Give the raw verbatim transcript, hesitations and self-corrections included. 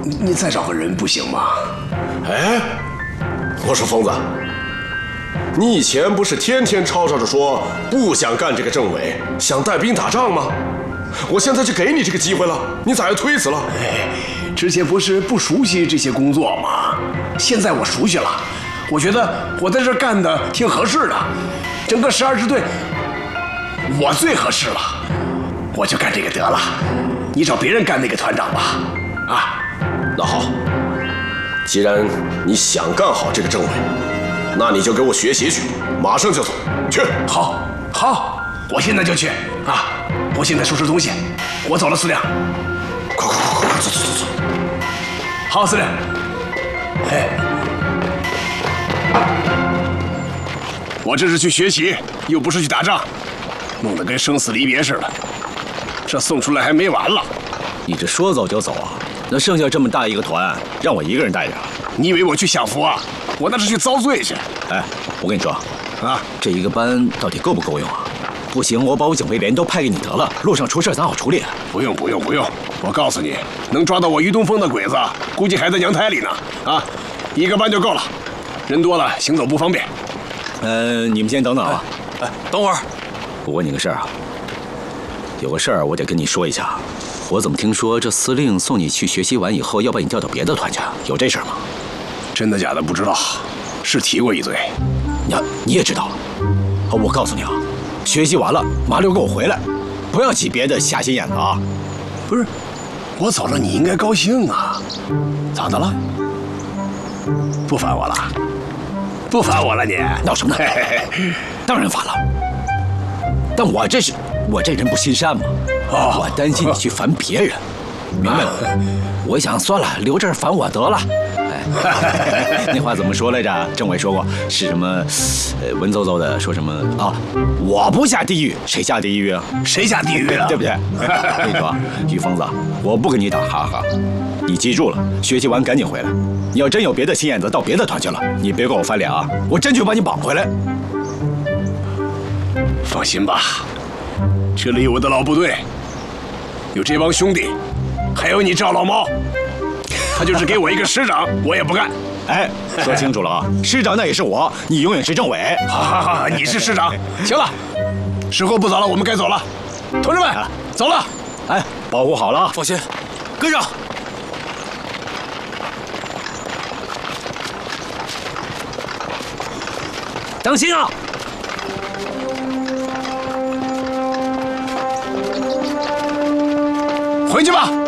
你你再找个人不行吗？ 哎，我说疯子，你以前不是天天吵吵着说不想干这个政委，想带兵打仗吗？我现在就给你这个机会了，你咋又推辞了？ 哎，之前不是不熟悉这些工作吗？现在我熟悉了，我觉得我在这儿干的挺合适的，整个十二支队我最合适了，我就干这个得了。你找别人干那个团长吧，啊？ 那好，既然你想干好这个政委，那你就给我学习去，马上就走，去。 好，好，我现在就去啊！我现在收拾东西，我走了，司令。 快快快快快，走走走走。 好，司令。嘿，我这是去学习，又不是去打仗，弄得跟生死离别似的。这送出来还没完了。 你这说走就走啊？那剩下这么大一个团，让我一个人带着？ 你以为我去享福啊？我那是去遭罪去。 哎，我跟你说， 啊， 这一个班到底够不够用啊？不行，我把我警卫连都派给你得了，路上出事咱好处理。 不用不用不用，我告诉你，能抓到我于东风的鬼子，估计还在娘胎里呢。啊，一个班就够了，人多了行走不方便。 呃，你们先等等啊。 哎，等会儿， 我问你个事儿啊，有个事儿我得跟你说一下。我怎么听说这司令送你去学习完以后，要把你调到别的团去？有这事儿吗？ 真的假的不知道，是提过一嘴。 你你也知道？我告诉你啊，学习完了麻溜给我回来，不要起别的瞎心眼子啊！ 不是，我走了你应该高兴啊。咋的了？不烦我了？不烦我了你？ 闹什么呢？当然烦了。但我这是我这人不心善嘛，哦、我担心你去烦别人，明白吗？我想算了，留这儿烦我得了。哎，那话怎么说来着？政委说过是什么？呃，文绉绉的说什么啊？我不下地狱，谁下地狱啊？ 谁下地狱啊？ 对不对？我跟你说，于疯子，我不跟你打哈哈，你记住了，学习完赶紧回来。你要真有别的心眼子，到别的团去了，你别跟我翻脸啊！我真去把你绑回来。 放心吧，这里有我的老部队，有这帮兄弟，还有你赵老猫。他就是给我一个师长，我也不干。 哎，说清楚了啊！师长那也是我，你永远是政委。 好好好，你是师长。行了，时候不早了，我们该走了。同志们，走了。 哎，保护好了啊！ 放心，跟上。 当心啊！ 回去吧。